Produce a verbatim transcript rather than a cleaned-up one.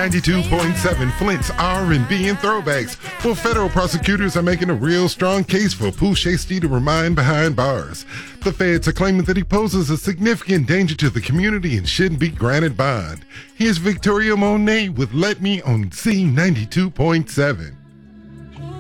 ninety-two point seven, Flint's R and B and throwbacks. Well, federal prosecutors are making a real strong case for Pooh Shiesty to remain behind bars. The feds are claiming that he poses a significant danger to the community and shouldn't be granted bond. Here's Victoria Monet with Let Me on Z ninety-two point seven.